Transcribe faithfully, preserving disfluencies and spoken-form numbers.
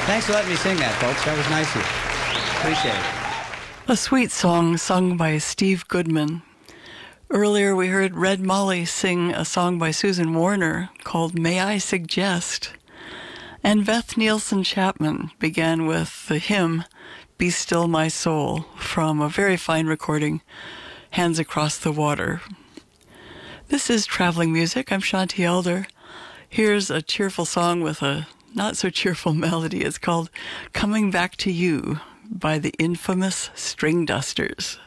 Thanks for letting me sing that, folks. That was nice of you. Appreciate it. A sweet song sung by Steve Goodman. Earlier we heard Red Molly sing a song by Susan Warner called May I Suggest? And Beth Nielsen Chapman began with the hymn Be Still My Soul from a very fine recording, Hands Across the Water. This is Traveling Music. I'm Shanti Elder. Here's a cheerful song with a not so cheerful melody. It's called Coming Back to You by the infamous String Dusters.